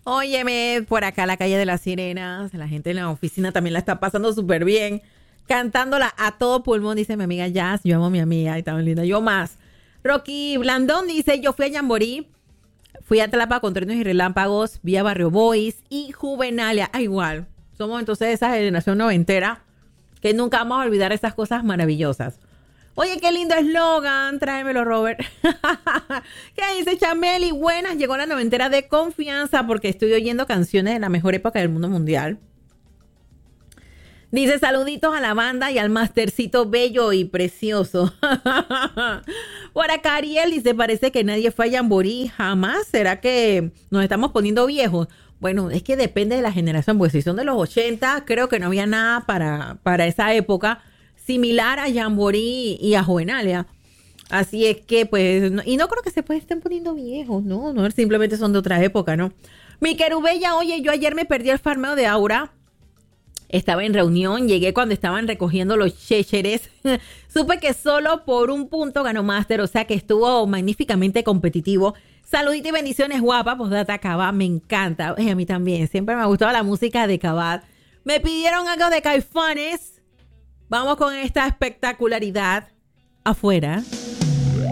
Óyeme, por acá la calle de las Sirenas, la gente en la oficina también la está pasando súper bien, cantándola a todo pulmón, dice mi amiga Jazz. Yo amo a mi amiga, y tan linda, yo más. Rocky Blandón dice, yo fui a Yamborí, fui a Tlapa con truenos y relámpagos, vi a Barrio Boys y Juvenalia. Ah, igual, somos entonces esa generación noventera que nunca vamos a olvidar esas cosas maravillosas. Oye, qué lindo eslogan, tráemelo, Robert. ¿Qué dice Chameli? Buenas, llegó la noventera de confianza porque estoy oyendo canciones de la mejor época del mundo mundial. Dice, saluditos a la banda y al mastercito bello y precioso. Por acá Ariel dice, parece que nadie fue a Yamborí jamás. ¿Será que nos estamos poniendo viejos? Bueno, es que depende de la generación, porque si son de los 80, creo que no había nada para esa época similar a Yamborí y a Juvenalia. Así es que, pues, y no creo que se estén poniendo viejos, no, simplemente son de otra época, ¿no? Mi querubella, oye, yo ayer me perdí el farmeo de Aura. Estaba en reunión, llegué cuando estaban recogiendo los chécheres. Supe que solo por un punto ganó Master, o sea que estuvo magníficamente competitivo. Saludito y bendiciones, guapa, postdata Cabá, me encanta. A mí también, siempre me ha gustado la música de Cabá. Me pidieron algo de Caifanes. Vamos con esta espectacularidad afuera.